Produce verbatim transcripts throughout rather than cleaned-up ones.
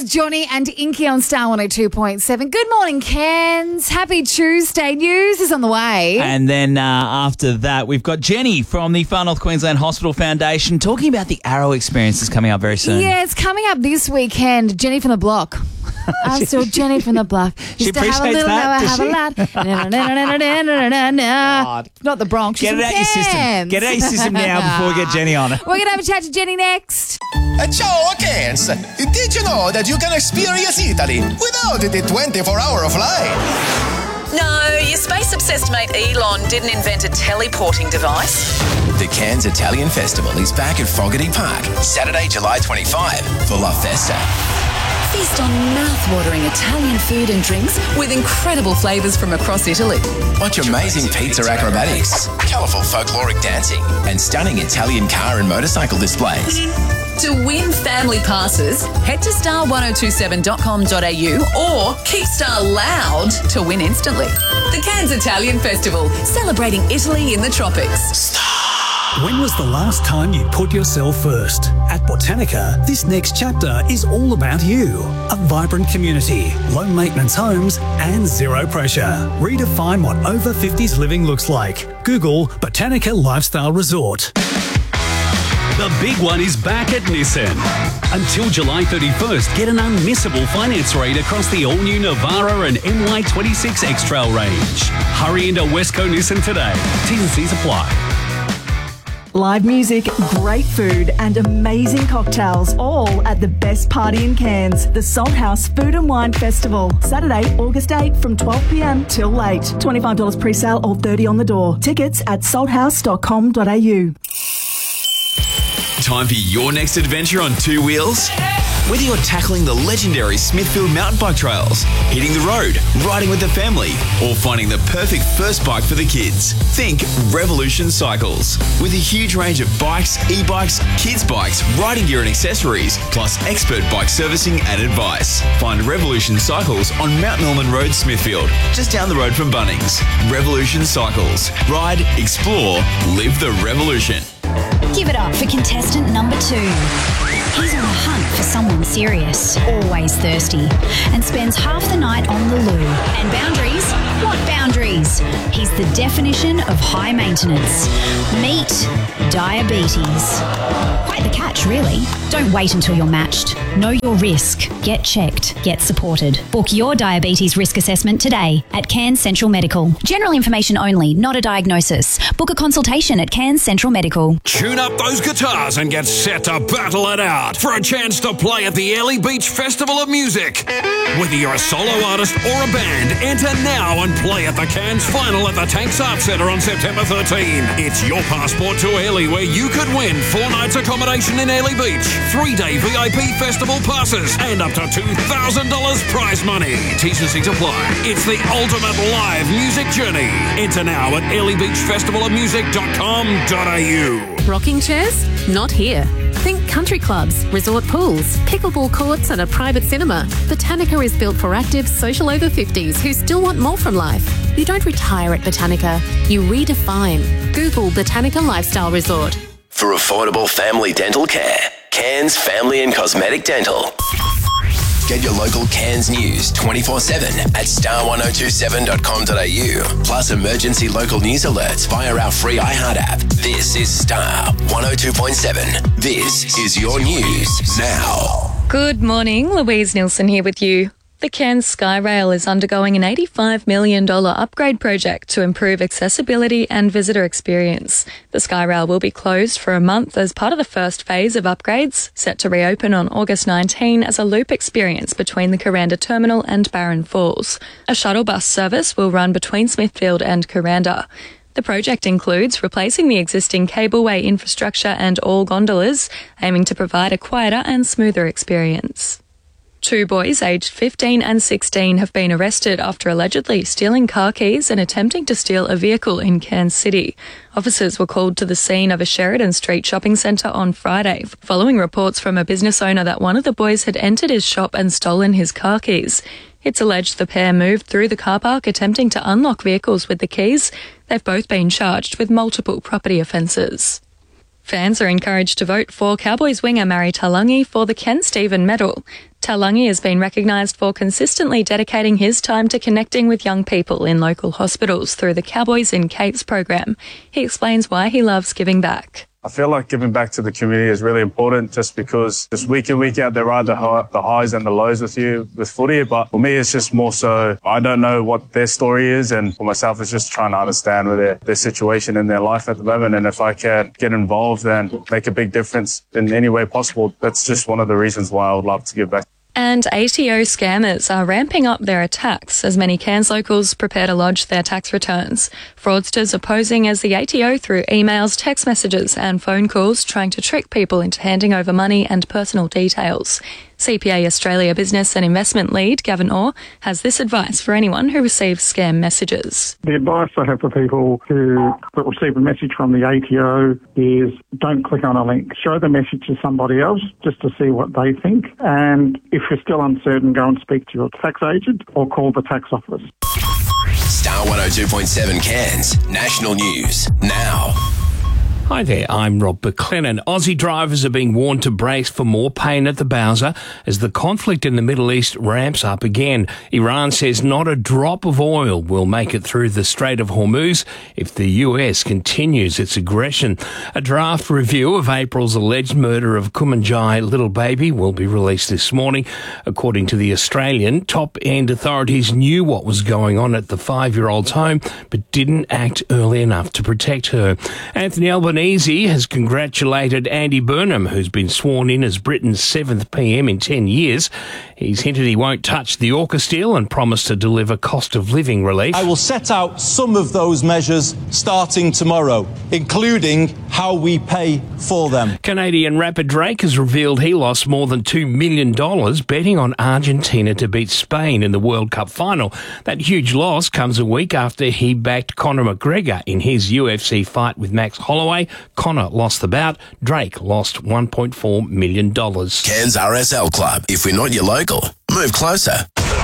Johnny and Inky on Star one oh two point seven. Good morning, Cairns. Happy Tuesday. News is on the way. And then uh, after that, we've got Jenny from the Far North Queensland Hospital Foundation talking about the Arrow experience that's coming up very soon. Yeah, it's coming up this weekend. Jenny from the block. I'm still Jenny from the block. She Used to have a appreciates little, that, now I does have a lot. God. Not the Bronx. Get it out your system. Get it out your system now before we get Jenny on. We're going to have a chat to Jenny next. Ciao, Cairns! Did you know that you can experience Italy without the twenty-four hour flight? No, your space-obsessed mate Elon didn't invent a teleporting device. The Cairns Italian Festival is back at Fogarty Park, Saturday, July twenty-fifth for La Festa. Feast on mouth-watering Italian food and drinks with incredible flavours from across Italy. Watch amazing pizza acrobatics, colourful folkloric dancing, and stunning Italian car and motorcycle displays. To win family passes, head to star ten twenty-seven dot com dot a u or keep Star loud to win instantly. The Cairns Italian Festival, celebrating Italy in the tropics. When was the last time you put yourself first? At Botanica, this next chapter is all about you. A vibrant community, low maintenance homes, and zero pressure. Redefine what over fifties living looks like. Google Botanica Lifestyle Resort. The big one is back at Nissan. Until July thirty-first, get an unmissable finance rate across the all-new Navara and M Y twenty-six X-Trail range. Hurry into Westco Nissan today. T's and C's apply. Live music, great food and amazing cocktails, all at the best party in Cairns, the Salt House Food and Wine Festival. Saturday, August eighth from twelve p m till late. twenty-five dollars pre-sale or thirty dollars on the door. Tickets at salthouse dot com dot a u. Time for your next adventure on two wheels? Whether you're tackling the legendary Smithfield mountain bike trails, hitting the road, riding with the family, or finding the perfect first bike for the kids, think Revolution Cycles. With a huge range of bikes, e-bikes, kids' bikes, riding gear and accessories, plus expert bike servicing and advice. Find Revolution Cycles on Mount Norman Road, Smithfield, just down the road from Bunnings. Revolution Cycles. Ride, explore, live the revolution. Give it up for contestant number two. He's on the hunt for someone serious, always thirsty, and spends half the night on the loo. And boundaries? What boundaries? He's the definition of high maintenance. Meet diabetes. Quite the catch, really. Don't wait until you're matched. Know your risk. Get checked. Get supported. Book your diabetes risk assessment today at Cairns Central Medical. General information only, not a diagnosis. Book a consultation at Cairns Central Medical. Tune up those guitars and get set to battle it out for a chance to play at the Airlie Beach Festival of Music. Whether you're a solo artist or a band, enter now and play at the Cairns Final at the Tanks Arts Centre on September thirteenth. It's your passport to Airlie, where you could win four nights accommodation in Airlie Beach, three-day V I P festival passes, and up to two thousand dollars prize money. T's and C's apply. It's the ultimate live music journey. Enter now at airlie beach festival of music dot com dot a u. Rocking chairs? Not here. Think country clubs, resort pools, pickleball courts and a private cinema. Botanica is built for active, social over fifties who still want more from life. You don't retire at Botanica, you redefine. Google Botanica Lifestyle Resort. For affordable family dental care, Cairns Family and Cosmetic Dental. Get your local Cairns news twenty-four seven at star ten twenty-seven dot com dot a u. Plus emergency local news alerts via our free iHeart app. This is Star one oh two point seven. This is your news now. Good morning, Louise Nilsson here with you. The Cairns SkyRail is undergoing an eighty-five million dollars upgrade project to improve accessibility and visitor experience. The SkyRail will be closed for a month as part of the first phase of upgrades, set to reopen on August nineteenth as a loop experience between the Kuranda Terminal and Barron Falls. A shuttle bus service will run between Smithfield and Kuranda. The project includes replacing the existing cableway infrastructure and all gondolas, aiming to provide a quieter and smoother experience. Two boys aged fifteen and sixteen have been arrested after allegedly stealing car keys and attempting to steal a vehicle in Cairns City. Officers were called to the scene of a Sheridan Street shopping centre on Friday, following reports from a business owner that one of the boys had entered his shop and stolen his car keys. It's alleged the pair moved through the car park attempting to unlock vehicles with the keys. They've both been charged with multiple property offences. Fans are encouraged to vote for Cowboys winger Murray Taulagi for the Ken Stephen Medal. Taulagi has been recognised for consistently dedicating his time to connecting with young people in local hospitals through the Cowboys in Capes program. He explains why he loves giving back. I feel like giving back to the community is really important just because just week in, week out, there are the, high, the highs and the lows with you with footy. But for me, it's just more so I don't know what their story is. And for myself, it's just trying to understand their, their situation in their life at the moment. And if I can get involved and make a big difference in any way possible, that's just one of the reasons why I would love to give back. And A T O scammers are ramping up their attacks as many Cairns locals prepare to lodge their tax returns. Fraudsters are posing as the A T O through emails, text messages and phone calls, trying to trick people into handing over money and personal details. C P A Australia Business and Investment Lead Gavin Orr has this advice for anyone who receives scam messages. The advice I have for people who receive a message from the A T O is don't click on a link. Show the message to somebody else just to see what they think. And if you're still uncertain, go and speak to your tax agent or call the tax office. Star one oh two point seven Cairns National News now. Hi there, I'm Rob McLennan. Aussie drivers are being warned to brace for more pain at the Bowser as the conflict in the Middle East ramps up again. Iran says not a drop of oil will make it through the Strait of Hormuz if the U S continues its aggression. A draft review of April's alleged murder of Kumanjai little baby will be released this morning. According to The Australian, top-end authorities knew what was going on at the five-year-old's home but didn't act early enough to protect her. Anthony Albanese has congratulated Andy Burnham, who's been sworn in as Britain's seventh P M in ten years. He's hinted he won't touch the AUKUS deal and promised to deliver cost of living relief. I will set out some of those measures starting tomorrow, including how we pay for them. Canadian rapper Drake has revealed he lost more than two million dollars betting on Argentina to beat Spain in the World Cup final. That huge loss comes a week after he backed Conor McGregor in his U F C fight with Max Holloway. Conor lost the bout. Drake lost one point four million dollars. Cairns R S L Club. If we're not your local, move closer.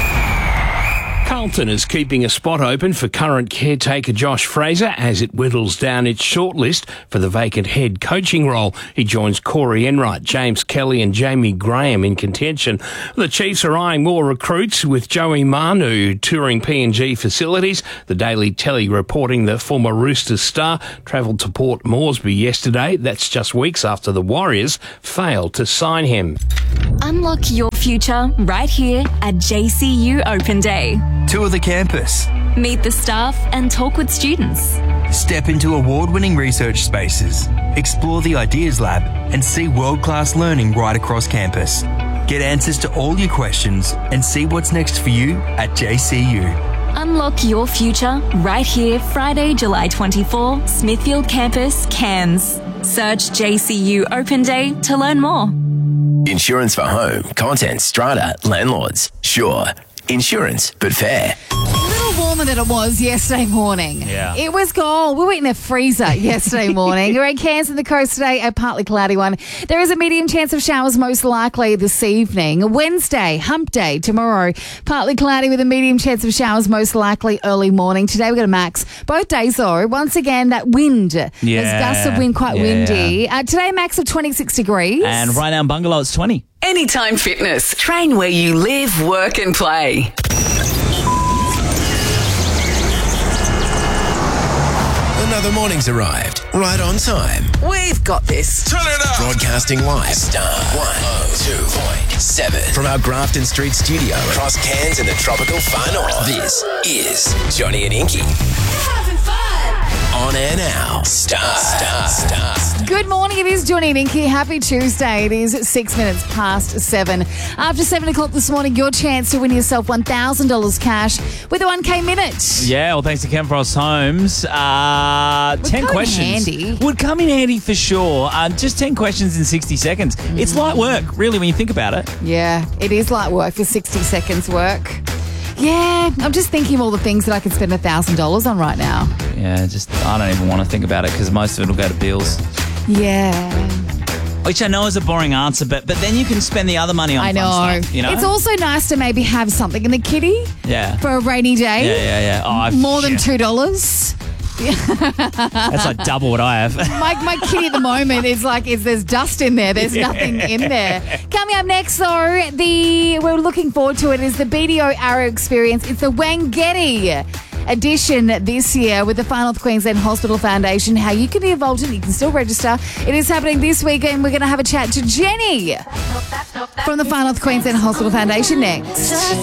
Carlton is keeping a spot open for current caretaker Josh Fraser as it whittles down its shortlist for the vacant head coaching role. He joins Corey Enright, James Kelly and Jamie Graham in contention. The Chiefs are eyeing more recruits with Joey Manu touring P N G facilities. The Daily Telly reporting the former Roosters star travelled to Port Moresby yesterday. That's just weeks after the Warriors failed to sign him. Unlock your future right here at J C U Open Day. Tour the campus. Meet the staff and talk with students. Step into award-winning research spaces. Explore the Ideas Lab and see world-class learning right across campus. Get answers to all your questions and see what's next for you at J C U. Unlock your future right here Friday, July twenty-fourth, Smithfield Campus, Cairns. Search J C U Open Day to learn more. Insurance for home, content, strata, landlords. Sure. Insurance, but fair. A little warmer than it was yesterday morning. Yeah. It was cold. We were in a freezer yesterday morning. We're in Cairns and the coast today, a partly cloudy one. There is a medium chance of showers most likely this evening. Wednesday, hump day. Tomorrow, partly cloudy with a medium chance of showers most likely early morning. Today we've got a max. Both days though, once again, that wind. Yeah. There's gusts of wind, quite Yeah, windy. Uh, today, max of twenty-six degrees. And right now in Bungalow, it's twenty. Anytime Fitness. Train where you live, work and play. Another morning's arrived, right on time. We've got this. Turn it up. Broadcasting live, Star one oh two point seven. From our Grafton Street studio across Cairns in the tropical far north. This is Johnny and Inky. Having fun. On air now. Star, Star, Star. Good morning, it is Johnny and Inky. Happy Tuesday. It is six minutes past seven. After seven o'clock this morning, your chance to win yourself one thousand dollars cash with a one K minute. Yeah, well, thanks to Ken Frost Homes. Uh, Would ten come in questions. handy. Would come in handy for sure. Uh, just ten questions in sixty seconds. Mm. It's light work, really, when you think about it. Yeah, it is light work for sixty seconds work. Yeah, I'm just thinking of all the things that I could spend one thousand dollars on right now. Yeah, just, I don't even want to think about it because most of it will go to bills. Yeah. Which I know is a boring answer, but but then you can spend the other money on I fun know. stuff, you know? It's also nice to maybe have something in the kitty yeah. for a rainy day. Yeah, yeah, yeah. Oh, I've- More than yeah. two dollars. That's like double what I have. My, my kitty at the moment is like, is there's dust in there. There's Yeah. nothing in there. Coming up next, though, the we're looking forward to it is the B D O Arrow Experience. It's the Wangeti edition this year with the Far North Queensland Hospital Foundation. How you can be involved in it, you can still register. It is happening this weekend. We're going to have a chat to Jenny from the Far North Queensland Hospital Foundation next.